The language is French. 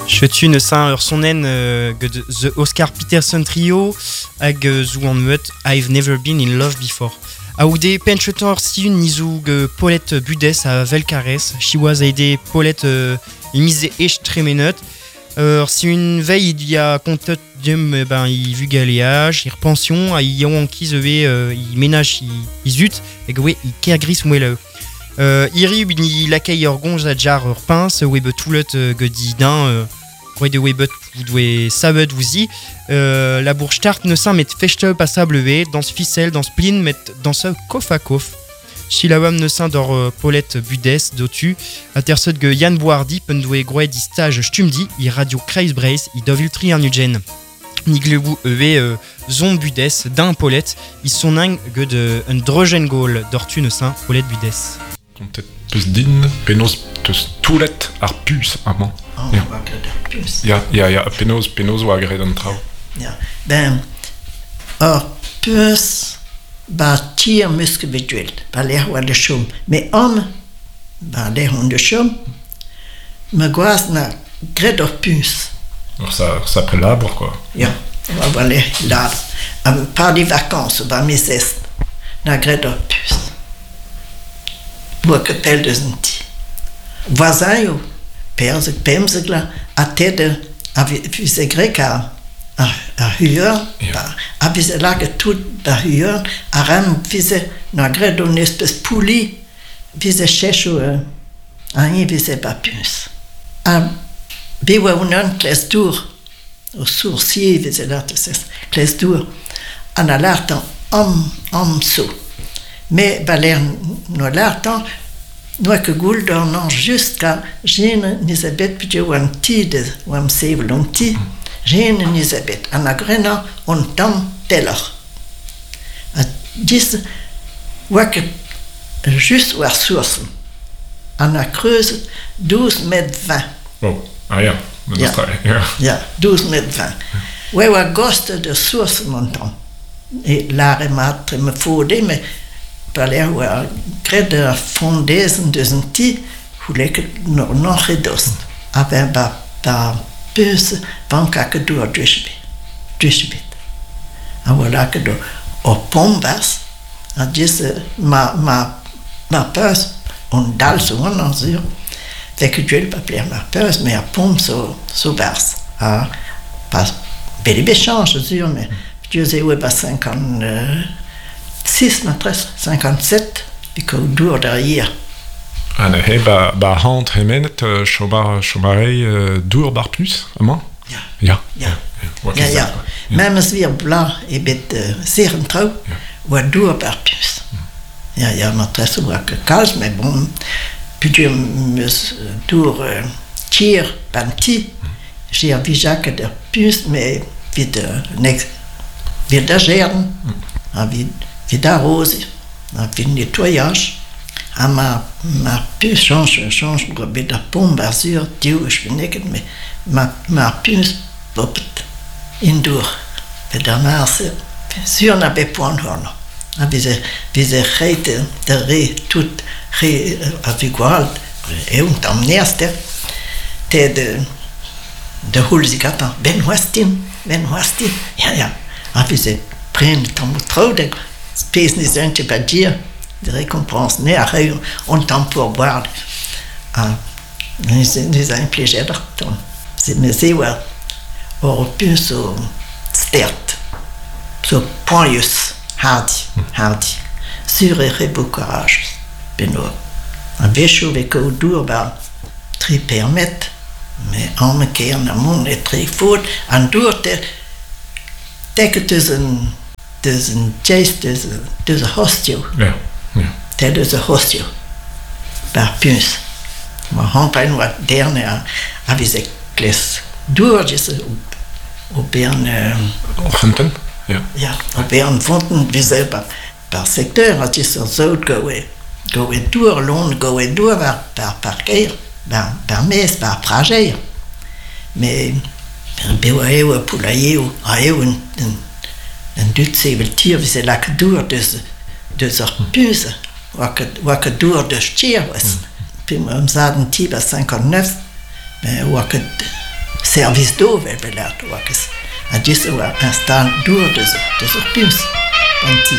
Chutun saint ur sonnen The Oscar Peterson Trio hag zou an meut I've Never Been in Love Before. Aoude penchetan ur siun nizou Paulette Budes a Velkares, chiwaz aide Paulette mise ech tremenet. Siun veille il y a contot diem il vugaléage, il repension, il y a ankiz il ménage il zut, et ouais il kergris mouela. Iri ni lakay ur gonj a jar ur pince, webe toulet gedi din, de webet vous devez savet vous y la bourge tarte ne s'en met feste passable dans ce ficelle dans ce plin met dans ce coff à coff si la wam ne s'en d'or Paulette Budes d'otu à terre que Yann Boardi pendoué groé di stage stumdi i radio Kreis Brace i dovultri un ugen niglebou zon Budes d'un Paulette ils sont un que de un drogen gol d'ortu ne s'en Paulette Budes peus din penos teus toulet ar pus amant. Ja, penos o agred an trao. Ja, ben, or pus ba tir muske beduelt, ba l'air oa de chom. Mais homme, ba l'air on de chom, me goaz na gred or pus. Alors ça après l'arbre, quoi. Ja, on va voir l'arbre. Par des vacances, ba mes est, na gred or pus. Boa que tel de zinti. Voisin yo, pemzegla, a tede, a vise grec a huur, a vise la que tout a huur, a ram vise na gred on espèce pouli, vise checho a un vise pas plus. A bewa unan kles dur, au sourcier vise la kles dur, an a l'artan om so. Mais baler no l'artan, noi que goulder non jusqu'à Jeanne Elisabeth puis ou un tid ou un save lonti Jeanne Elisabeth en agrena on tam teller a dis ou que juste ou à source en a creuse 12 mètres 20 oh ah ja ja 12 mètres 20 ouais ou à ghost de source montant et la remarque me faudait mais Palais ou a gred a fondesen de zinti voulait que non redost aber ba pus banka que do dushbit a voilà que do o pombas a dis ma pus on dal so on azur fait que Dieu pas plaire ma pus mais a pom so bars a pas belle échange azur mais Dieu c'est ouais pas 6 matres 57 because dur derrière an he ba hant hemenet chomarei dur bar plus amant ja même si blanc et bet seren trau ou dur bar plus ja matres ou que calme mais bon puis Dieu me dur tir panti j'ai vu Jacques de plus mais vite d'agern vida rose, a fait le nettoyage, a ma puce change de pompe sur Dieu je venais mais ma puce pop indoor de mars sur n'a pas point horn a vise rete de ré tout ré avec quoi et on t'emmeneste de hulzigata Ben Westin ja a vise prendre ton trop de space n'est un petit peu dire de récompense né à rien on temps pour boire les un plaisir d'arton c'est mais c'est ouais au plus so stert so poignus hardy sur et beau courage beno un vécho avec au dur bah très permettre mais en me qui en amont est très fort en dur que there's a hostile. Ja. There's a hostile. Par plus. Ma hampain wat derne a vise kles doorjes op bern Fonten. Ja. Ja, op bern fonten vise par secteur at is zo go et door lon go et door par parkeer par mes par prager. Mais bewae ou poulailler ou en dut sevel tier vi se lak dur de puse wa que dur de stier was puis me zaden tiba 59 mais wa que service d'eau vel belat oakas. A dis oa un stan dur deus ur pims. Banti.